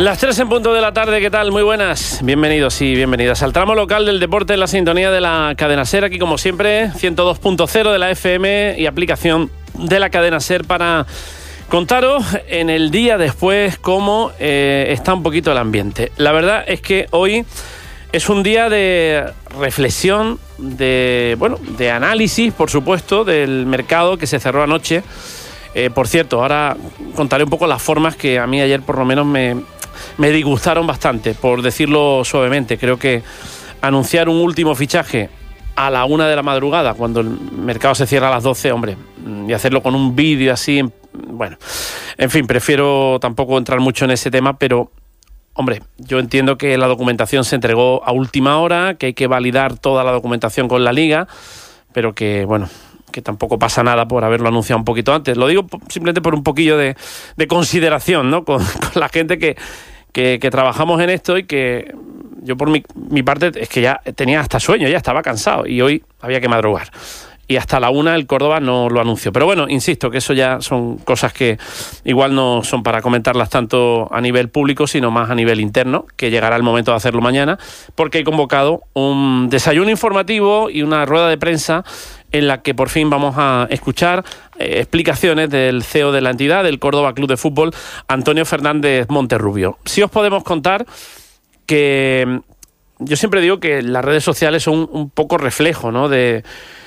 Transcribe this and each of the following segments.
Las 3 en punto de la tarde, ¿qué tal? Muy buenas, bienvenidos y bienvenidas al tramo local del deporte en la sintonía de la Cadena SER, aquí como siempre, 102.0 de la FM y aplicación de la Cadena SER para contaros en el día después cómo está un poquito el ambiente. La verdad es que hoy es un día de reflexión, de análisis, por supuesto, del mercado que se cerró anoche. Por cierto, ahora contaré un poco las formas que a mí ayer por lo menos me disgustaron bastante, por decirlo suavemente. Creo que anunciar un último fichaje a la 1 de la madrugada, cuando el mercado se cierra a las 12, hombre, y hacerlo con un vídeo así, bueno, en fin, prefiero tampoco entrar mucho en ese tema, pero, hombre, yo entiendo que la documentación se entregó a última hora, que hay que validar toda la documentación con la Liga, pero que, bueno, que tampoco pasa nada por haberlo anunciado un poquito antes. Lo digo simplemente por un poquillo de consideración, ¿no? Con la gente que trabajamos en esto, y que yo por mi parte es que ya tenía hasta sueño, ya estaba cansado y hoy había que madrugar. Y hasta la 1 el Córdoba no lo anunció. Pero bueno, insisto que eso ya son cosas que igual no son para comentarlas tanto a nivel público, sino más a nivel interno, que llegará el momento de hacerlo mañana, porque he convocado un desayuno informativo y una rueda de prensa en la que por fin vamos a escuchar explicaciones del CEO de la entidad, del Córdoba Club de Fútbol, Antonio Fernández Monterrubio. Sí os podemos contar que yo siempre digo que las redes sociales son un poco reflejo, ¿no?, de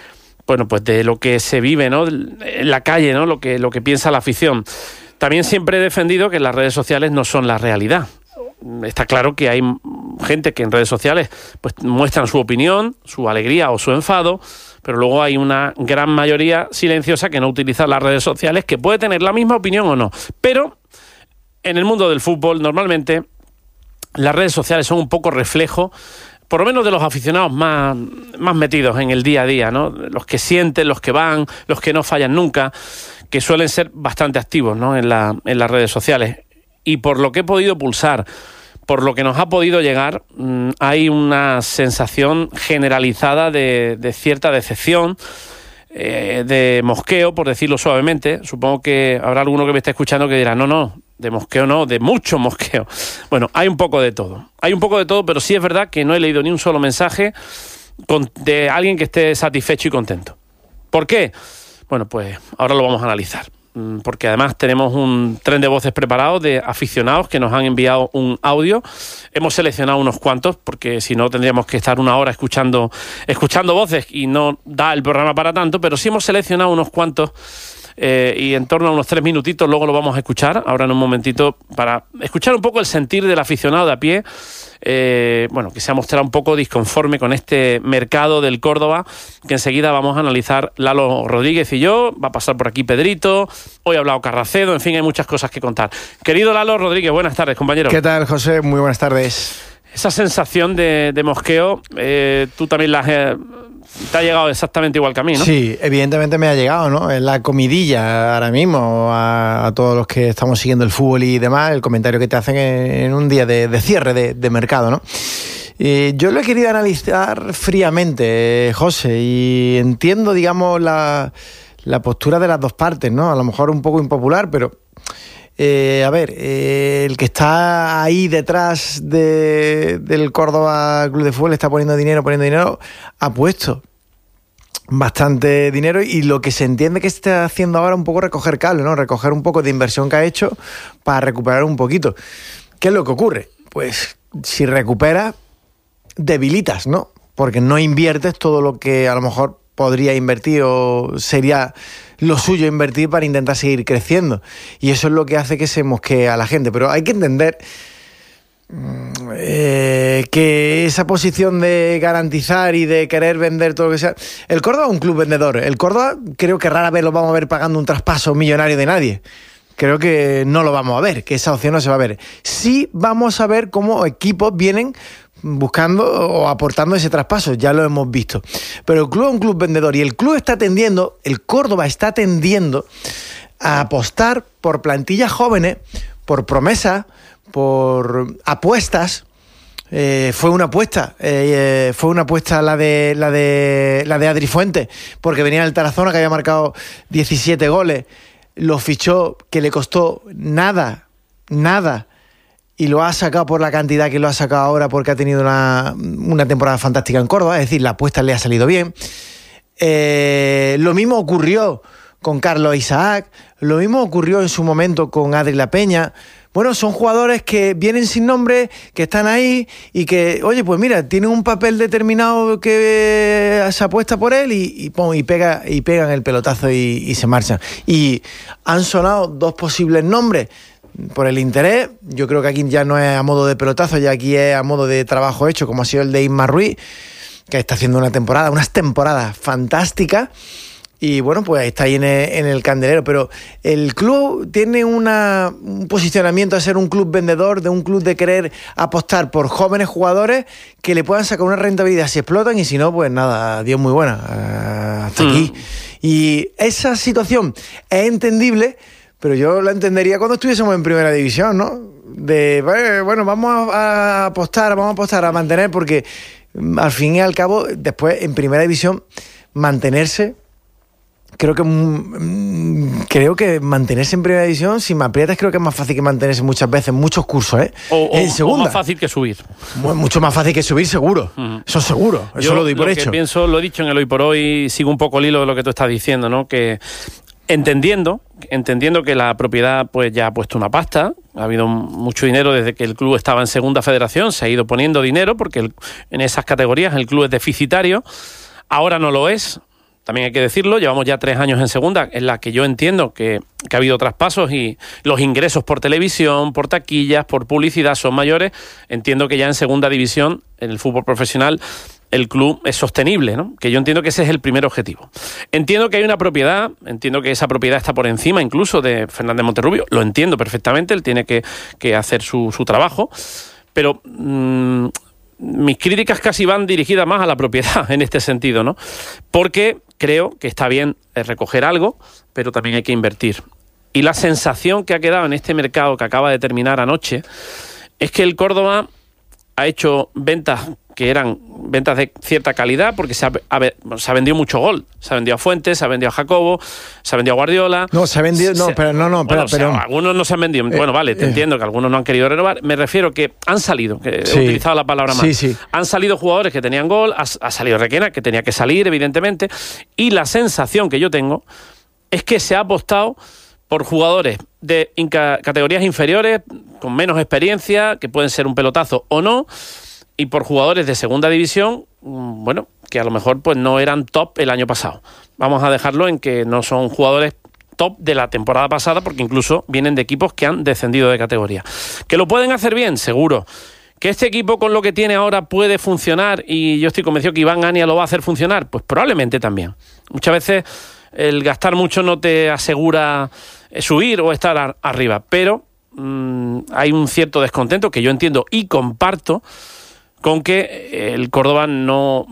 lo que se vive, ¿no?, en la calle, ¿no?, lo que piensa la afición. También siempre he defendido que las redes sociales no son la realidad. Está claro que hay gente que en redes sociales pues muestran su opinión, su alegría o su enfado, pero luego hay una gran mayoría silenciosa que no utiliza las redes sociales, que puede tener la misma opinión o no. Pero en el mundo del fútbol normalmente las redes sociales son un poco reflejo, por lo menos de los aficionados más metidos en el día a día, ¿no? Los que sienten, los que van, los que no fallan nunca, que suelen ser bastante activos, ¿no?, en las redes sociales. Y por lo que he podido pulsar, por lo que nos ha podido llegar, hay una sensación generalizada de cierta decepción, de mosqueo, por decirlo suavemente. Supongo que habrá alguno que me esté escuchando que dirá, no, de mosqueo no, de mucho mosqueo. Bueno, hay un poco de todo. Hay un poco de todo, pero sí es verdad que no he leído ni un solo mensaje de alguien que esté satisfecho y contento. ¿Por qué? Bueno, pues ahora lo vamos a analizar, porque además tenemos un tren de voces preparado de aficionados que nos han enviado un audio. Hemos seleccionado unos cuantos, porque si no tendríamos que estar una hora escuchando voces y no da el programa para tanto, pero sí hemos seleccionado unos cuantos y en torno a unos 3 minutitos luego lo vamos a escuchar, ahora en un momentito, para escuchar un poco el sentir del aficionado de a pie, que se ha mostrado un poco disconforme con este mercado del Córdoba, que enseguida vamos a analizar Lalo Rodríguez y yo. Va a pasar por aquí Pedrito, hoy ha hablado Carracedo, en fin, hay muchas cosas que contar. Querido Lalo Rodríguez, buenas tardes, compañero. ¿Qué tal, José? Muy buenas tardes. Esa sensación de mosqueo, tú también te ha llegado exactamente igual que a mí, ¿no? Sí, evidentemente me ha llegado, ¿no? Es la comidilla ahora mismo a todos los que estamos siguiendo el fútbol y demás, el comentario que te hacen en un día de cierre de mercado, ¿no? Yo lo he querido analizar fríamente, José, y entiendo, digamos, la postura de las dos partes, ¿no? A lo mejor un poco impopular, pero el que está ahí detrás del Córdoba Club de Fútbol está poniendo dinero, ha puesto bastante dinero, y lo que se entiende que está haciendo ahora un poco recoger cable, ¿no? Recoger un poco de inversión que ha hecho para recuperar un poquito. ¿Qué es lo que ocurre? Pues si recuperas, debilitas, ¿no? Porque no inviertes todo lo que a lo mejor podría invertir o sería lo suyo invertir para intentar seguir creciendo, y eso es lo que hace que se mosquee a la gente. Pero hay que entender que esa posición de garantizar y de querer vender todo lo que sea, el Córdoba es un club vendedor. El Córdoba creo que rara vez lo vamos a ver pagando un traspaso millonario de nadie. Creo que no lo vamos a ver, que esa opción no se va a ver. Sí vamos a ver cómo equipos vienen buscando o aportando ese traspaso, ya lo hemos visto. Pero el club es un club vendedor, y el Córdoba está tendiendo a apostar por plantillas jóvenes, por promesas, por apuestas. Fue una apuesta la de Adri Fuentes, porque venía del Tarazona, que había marcado 17 goles, lo fichó, que le costó nada, y lo ha sacado por la cantidad que lo ha sacado ahora porque ha tenido una temporada fantástica en Córdoba, es decir, la apuesta le ha salido bien. Lo mismo ocurrió con Carlos Isaac, lo mismo ocurrió en su momento con Adri La Peña. Bueno, son jugadores que vienen sin nombre, que están ahí y que, oye, pues mira, tienen un papel determinado que se apuesta por él y pegan el pelotazo y se marchan. Y han sonado 2 posibles nombres por el interés. Yo creo que aquí ya no es a modo de pelotazo, ya aquí es a modo de trabajo hecho, como ha sido el de Isma Ruiz, que está haciendo unas temporadas fantásticas. Y bueno, pues está ahí en el candelero. Pero el club tiene un posicionamiento de ser un club vendedor, de un club de querer apostar por jóvenes jugadores que le puedan sacar una rentabilidad si explotan, y si no, pues nada, adiós, muy aquí. Y esa situación es entendible, pero yo la entendería cuando estuviésemos en primera división, ¿no? Bueno, vamos a apostar a mantener, porque al fin y al cabo, después en primera división, mantenerse... Creo que mantenerse en primera división, si me aprietas, creo que es más fácil que mantenerse muchas veces, muchos cursos, ¿eh? En segunda. O más fácil que subir. Mucho más fácil que subir, seguro. Eso seguro. Eso lo doy por hecho. Que pienso, lo he dicho en el Hoy por Hoy, sigo un poco el hilo de lo que tú estás diciendo, ¿no? Que entendiendo que la propiedad pues ya ha puesto una pasta, ha habido mucho dinero desde que el club estaba en segunda federación, se ha ido poniendo dinero porque en esas categorías el club es deficitario, ahora no lo es. También hay que decirlo, llevamos ya 3 años en segunda, en la que yo entiendo que ha habido traspasos y los ingresos por televisión, por taquillas, por publicidad son mayores. Entiendo que ya en segunda división, en el fútbol profesional, el club es sostenible, ¿no? Que yo entiendo que ese es el primer objetivo. Entiendo que hay una propiedad, entiendo que esa propiedad está por encima incluso de Fernández Monterrubio, lo entiendo perfectamente, él tiene que hacer su trabajo, pero... mis críticas casi van dirigidas más a la propiedad en este sentido, ¿no? Porque creo que está bien recoger algo, pero también hay que invertir. Y la sensación que ha quedado en este mercado que acaba de terminar anoche es que el Córdoba ha hecho ventas que eran ventas de cierta calidad, porque se ha vendido mucho gol. Se ha vendido a Fuentes, se ha vendido a Jacobo, se ha vendido a Guardiola. No, se ha vendido... Pero algunos no se han vendido. Bueno, vale, te entiendo que algunos no han querido renovar. Me refiero que han salido, que he utilizado la palabra más. Sí. Han salido jugadores que tenían gol, ha salido Requena, que tenía que salir, evidentemente. Y la sensación que yo tengo es que se ha apostado por jugadores de categorías inferiores, con menos experiencia, que pueden ser un pelotazo o no, y por jugadores de segunda división, bueno, que a lo mejor pues no eran top el año pasado. Vamos a dejarlo en que no son jugadores top de la temporada pasada, porque incluso vienen de equipos que han descendido de categoría. ¿Que lo pueden hacer bien? Seguro. ¿Que este equipo con lo que tiene ahora puede funcionar y yo estoy convencido que Iván Ania lo va a hacer funcionar? Pues probablemente también. Muchas veces el gastar mucho no te asegura subir o estar arriba, pero hay un cierto descontento que yo entiendo y comparto con que el Córdoba no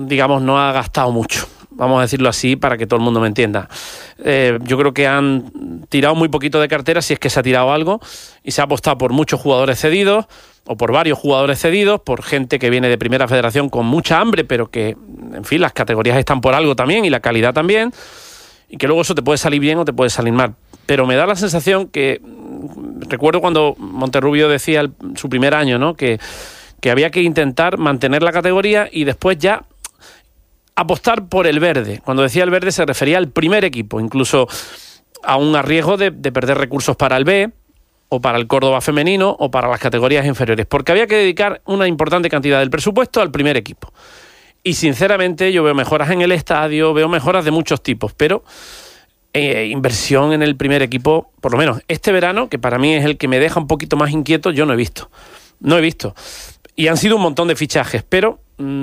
ha gastado mucho. Vamos a decirlo así para que todo el mundo me entienda. Yo creo que han tirado muy poquito de cartera, si es que se ha tirado algo, y se ha apostado por muchos jugadores cedidos, o por varios jugadores cedidos, por gente que viene de primera federación con mucha hambre, pero que, en fin, las categorías están por algo también, y la calidad también, y que luego eso te puede salir bien o te puede salir mal. Pero me da la sensación que, recuerdo cuando Monterrubio decía su primer año, ¿no?, que había que intentar mantener la categoría y después ya apostar por el verde. Cuando decía el verde se refería al primer equipo, incluso aún a riesgo de perder recursos para el B, o para el Córdoba femenino, o para las categorías inferiores, porque había que dedicar una importante cantidad del presupuesto al primer equipo. Y sinceramente yo veo mejoras en el estadio, veo mejoras de muchos tipos, pero inversión en el primer equipo, por lo menos este verano, que para mí es el que me deja un poquito más inquieto, yo no he visto. Y han sido un montón de fichajes, pero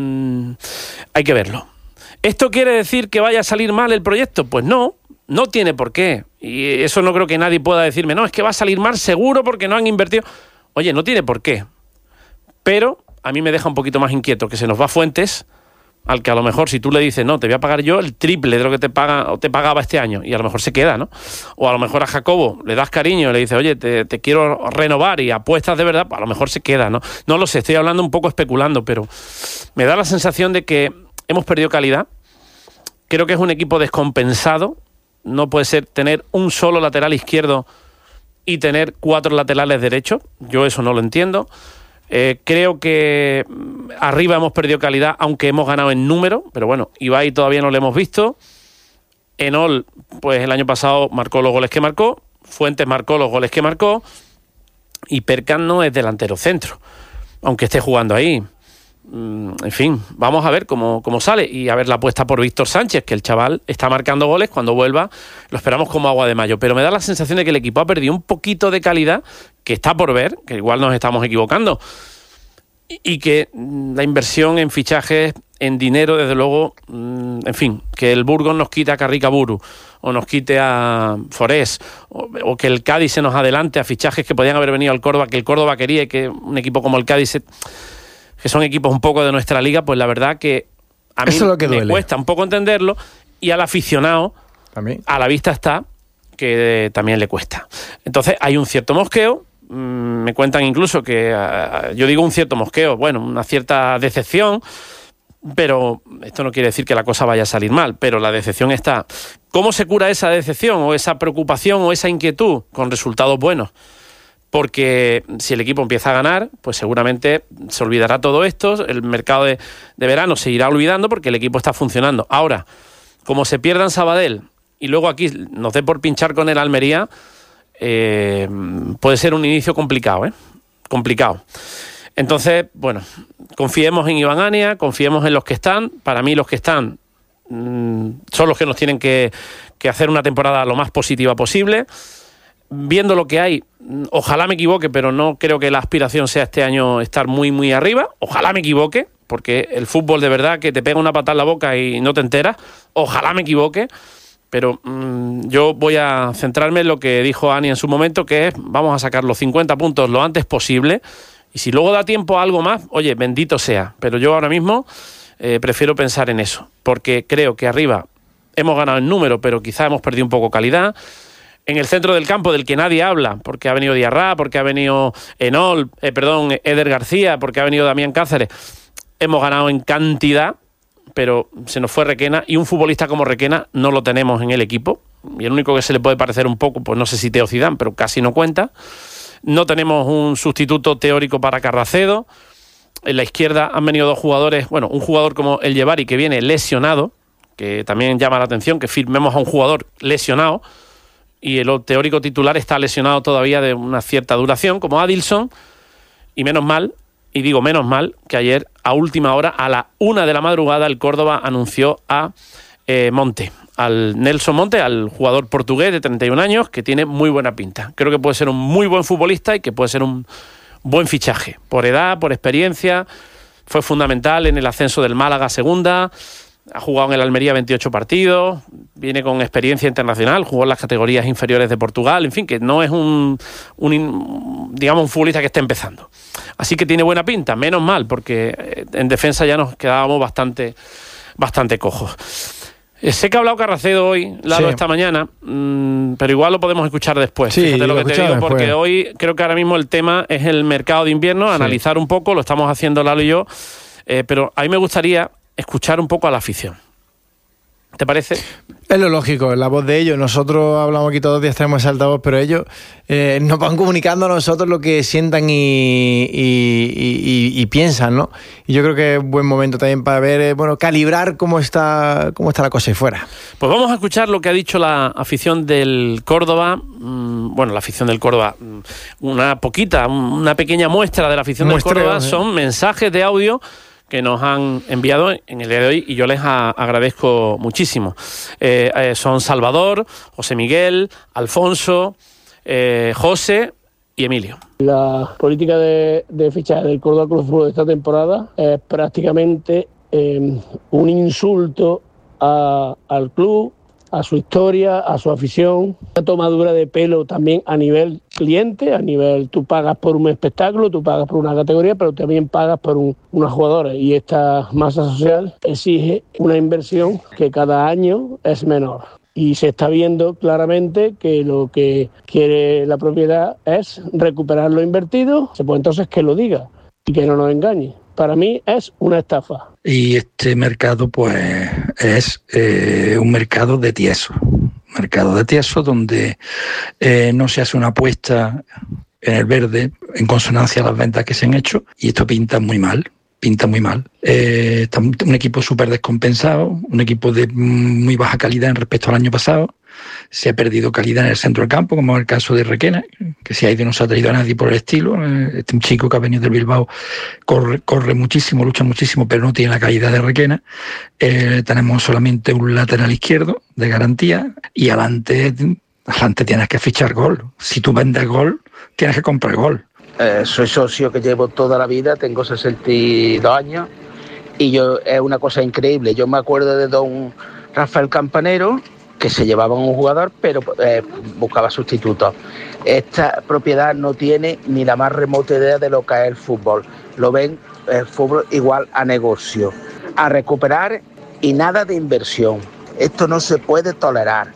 hay que verlo. ¿Esto quiere decir que vaya a salir mal el proyecto? Pues no tiene por qué. Y eso no creo que nadie pueda decirme, no, es que va a salir mal seguro porque no han invertido. Oye, no tiene por qué. Pero a mí me deja un poquito más inquieto que se nos va Fuentes, al que a lo mejor si tú le dices, no, te voy a pagar yo el triple de lo que te pagaba este año, y a lo mejor se queda, ¿no? O a lo mejor a Jacobo le das cariño y le dices, oye, te quiero renovar y apuestas de verdad, a lo mejor se queda, ¿no? No lo sé, estoy hablando un poco especulando, pero me da la sensación de que hemos perdido calidad. Creo que es un equipo descompensado. No puede ser tener un solo lateral izquierdo y tener 4 laterales derechos. Yo eso no lo entiendo. Creo que arriba hemos perdido calidad, aunque hemos ganado en número, pero bueno, Ibai todavía no lo hemos visto. Enol, pues el año pasado marcó los goles que marcó, Fuentes marcó los goles que marcó, y Perkan no es delantero centro, aunque esté jugando ahí. En fin, vamos a ver cómo sale, y a ver la apuesta por Víctor Sánchez, que el chaval está marcando goles. Cuando vuelva lo esperamos como agua de mayo, pero me da la sensación de que el equipo ha perdido un poquito de calidad, que está por ver, que igual nos estamos equivocando, y que la inversión en fichajes, en dinero, desde luego, en fin, que el Burgos nos quite a Carricaburu o nos quite a Forés, o que el Cádiz se nos adelante a fichajes que podían haber venido al Córdoba, que el Córdoba quería, y que un equipo como el Cádiz, que son equipos un poco de nuestra liga, pues la verdad que a mí me cuesta un poco entenderlo, y al aficionado también, a la vista está que también le cuesta. Entonces hay un cierto mosqueo. Me cuentan incluso que, yo digo un cierto mosqueo, bueno, una cierta decepción, pero esto no quiere decir que la cosa vaya a salir mal, pero la decepción está. ¿Cómo se cura esa decepción o esa preocupación o esa inquietud? Con resultados buenos. Porque si el equipo empieza a ganar, pues seguramente se olvidará todo esto, el mercado de verano se irá olvidando porque el equipo está funcionando. Ahora, como se pierda en Sabadell y luego aquí nos dé por pinchar con el Almería, puede ser un inicio complicado, complicado. Entonces, bueno, confiemos en Iván Ania, confiemos en los que están. Para mí los que están son los que nos tienen que hacer una temporada lo más positiva posible. Viendo lo que hay, ojalá me equivoque, pero no creo que la aspiración sea este año estar muy, muy arriba. Ojalá me equivoque, porque el fútbol de verdad que te pega una patada en la boca y no te enteras. Ojalá me equivoque, pero yo voy a centrarme en lo que dijo Ani en su momento, que es vamos a sacar los 50 puntos lo antes posible, y si luego da tiempo a algo más, oye, bendito sea. Pero yo ahora mismo prefiero pensar en eso, porque creo que arriba hemos ganado en número, pero quizá hemos perdido un poco calidad. En el centro del campo, del que nadie habla, porque ha venido Diarra, porque ha venido Eder García, porque ha venido Damián Cáceres, hemos ganado en cantidad, pero se nos fue Requena, y un futbolista como Requena no lo tenemos en el equipo, y el único que se le puede parecer un poco, pues no sé si Teo Zidane, pero casi no cuenta. No tenemos un sustituto teórico para Carracedo. En la izquierda han venido 2 jugadores, bueno, un jugador como el Yevari, que viene lesionado, que también llama la atención que firmemos a un jugador lesionado, y el teórico titular está lesionado todavía de una cierta duración, como Adilson, y menos mal, que ayer a última hora, a la 1 de la madrugada, el Córdoba anunció a Monte, al Nelson Monte, al jugador portugués de 31 años, que tiene muy buena pinta. Creo que puede ser un muy buen futbolista y que puede ser un buen fichaje, por edad, por experiencia. Fue fundamental en el ascenso del Málaga a segunda. Ha jugado en el Almería 28 partidos, viene con experiencia internacional, jugó en las categorías inferiores de Portugal, en fin, que no es un futbolista que esté empezando. Así que tiene buena pinta, menos mal, porque en defensa ya nos quedábamos bastante cojos. Sé que ha hablado Carracedo hoy, Lalo, sí, esta mañana, pero igual lo podemos escuchar después. Sí, fíjate lo que te digo, después, porque hoy creo que ahora mismo el tema es el mercado de invierno, sí, analizar un poco, lo estamos haciendo Lalo y yo, pero a mí me gustaría escuchar un poco a la afición. ¿Te parece? Es lo lógico, la voz de ellos. Nosotros hablamos aquí todos los días, tenemos ese altavoz, pero ellos nos van comunicando a nosotros lo que sientan y piensan, ¿no? Y yo creo que es un buen momento también para ver, calibrar cómo está la cosa ahí fuera. Pues vamos a escuchar lo que ha dicho la afición del Córdoba. La afición del Córdoba, una pequeña muestra de la afición del Córdoba, son mensajes de audio que nos han enviado en el día de hoy, y yo les agradezco muchísimo. Son Salvador, José Miguel, Alfonso, José y Emilio. La política de fichaje del Córdoba Club de Fútbol de esta temporada es prácticamente un insulto al club, a su historia, a su afición, una tomadura de pelo también a nivel cliente, a nivel tú pagas por un espectáculo, tú pagas por una categoría, pero también pagas por unos jugadores, y esta masa social exige una inversión que cada año es menor. Y se está viendo claramente que lo que quiere la propiedad es recuperar lo invertido, pues entonces que lo diga y que no nos engañe. Para mí es una estafa. Y este mercado pues es un mercado de tieso, mercado de tieso, donde no se hace una apuesta en el verde en consonancia a las ventas que se han hecho, y esto pinta muy mal. Está un equipo súper descompensado, un equipo de muy baja calidad en respecto al año pasado. Se ha perdido calidad en el centro del campo, como en el caso de Requena, que se ha ido y no se ha traído a nadie por el estilo. Un chico que ha venido del Bilbao corre muchísimo, lucha muchísimo, pero no tiene la calidad de Requena. Tenemos solamente un lateral izquierdo de garantía, y adelante tienes que fichar gol. Si tú vendes gol, tienes que comprar gol. Soy socio que llevo toda la vida, tengo 62 años, y es una cosa increíble. Yo me acuerdo de don Rafael Campanero, que se llevaba un jugador, pero buscaba sustitutos. Esta propiedad no tiene ni la más remota idea de lo que es el fútbol. Lo ven el fútbol igual a negocio, a recuperar, y nada de inversión. Esto no se puede tolerar,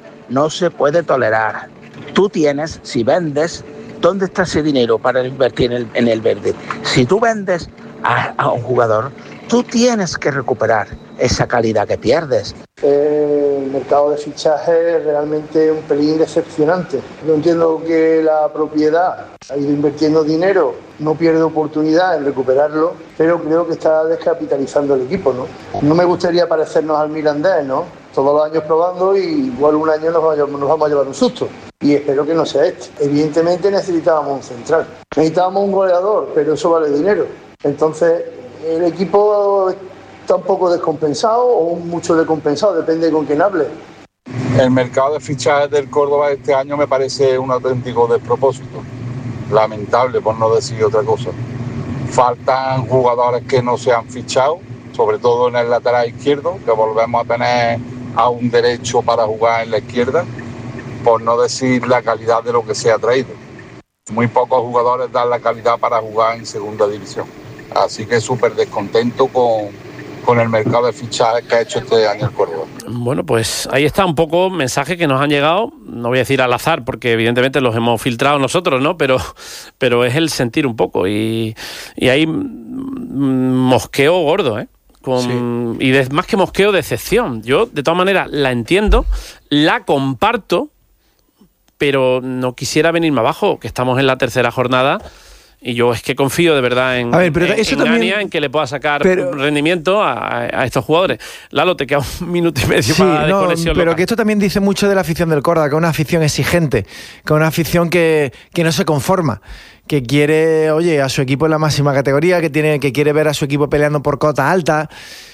Tú tienes, si vendes, ¿dónde está ese dinero para invertir en el verde? Si tú vendes a un jugador, tú tienes que recuperar esa calidad que pierdes. El mercado de fichaje es realmente un pelín decepcionante. Yo entiendo que la propiedad ha ido invirtiendo dinero, no pierde oportunidad en recuperarlo, pero creo que está descapitalizando el equipo, ¿no? No me gustaría parecernos al Mirandés, ¿no? Todos los años probando, y igual un año nos vamos a llevar un susto. Y espero que no sea este. Evidentemente necesitábamos un central, necesitábamos un goleador, pero eso vale dinero. Entonces el equipo está un poco descompensado o mucho descompensado, depende con quién hable. El mercado de fichajes del Córdoba este año me parece un auténtico despropósito. Lamentable, por no decir otra cosa. Faltan jugadores que no se han fichado, sobre todo en el lateral izquierdo, que volvemos a tener a un derecho para jugar en la izquierda, por no decir la calidad de lo que se ha traído. Muy pocos jugadores dan la calidad para jugar en segunda división. Así que súper descontento con el mercado de fichajes que ha hecho este año el Córdoba. Bueno, pues ahí está un poco mensajes que nos han llegado, no voy a decir al azar, porque evidentemente los hemos filtrado nosotros, ¿no? Pero es el sentir un poco, y hay mosqueo gordo, ¿eh? Sí. Y más que mosqueo, decepción. Yo, de todas maneras, la entiendo, la comparto, pero no quisiera venirme abajo, que estamos en la tercera jornada. Y yo es que confío de verdad en Ania, en que le pueda sacar rendimiento a estos jugadores. Lalo, te queda un minuto y medio para desconexión pero local. Que esto también dice mucho de la afición del Córdoba, que es una afición exigente, que es una afición que no se conforma, que quiere, a su equipo en la máxima categoría, que quiere ver a su equipo peleando por cotas altas.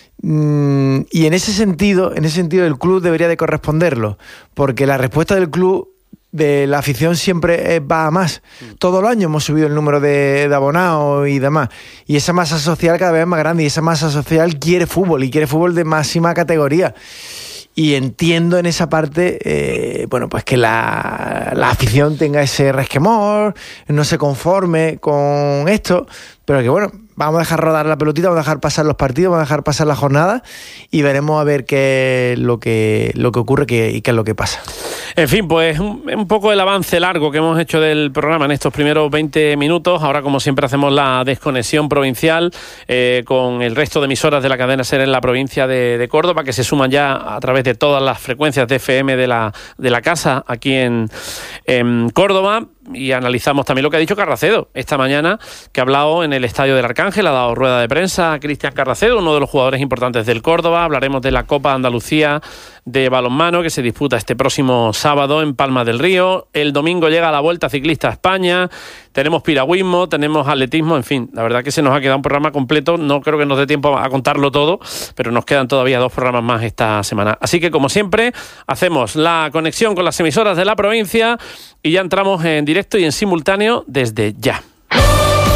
Y en ese sentido el club debería de corresponderlo, porque la respuesta del club, de la afición, siempre va a más. Todo el año hemos subido el número de abonados y demás, y esa masa social cada vez es más grande, y esa masa social quiere fútbol, y quiere fútbol de máxima categoría. Y entiendo en esa parte, pues que la afición tenga ese resquemor, no se conforme con esto, pero que vamos a dejar rodar la pelotita, vamos a dejar pasar los partidos, vamos a dejar pasar la jornada, y veremos a ver qué es lo que ocurre y qué es lo que pasa. En fin, pues un poco el avance largo que hemos hecho del programa en estos primeros 20 minutos. Ahora, como siempre, hacemos la desconexión provincial con el resto de emisoras de la cadena SER en la provincia de Córdoba, que se suman ya a través de todas las frecuencias de FM de la casa aquí en Córdoba. Y analizamos también lo que ha dicho Carracedo esta mañana, que ha hablado en el Estadio del Arcángel, ha dado rueda de prensa a Cristian Carracedo, uno de los jugadores importantes del Córdoba. Hablaremos de la Copa Andalucía de balonmano, que se disputa este próximo sábado en Palma del Río. El domingo llega la Vuelta Ciclista a España. Tenemos piragüismo, tenemos atletismo, en fin, la verdad que se nos ha quedado un programa completo. No creo que nos dé tiempo a contarlo todo, pero nos quedan todavía 2 programas más esta semana. Así que, como siempre, hacemos la conexión con las emisoras de la provincia y ya entramos en directo y en simultáneo desde ya.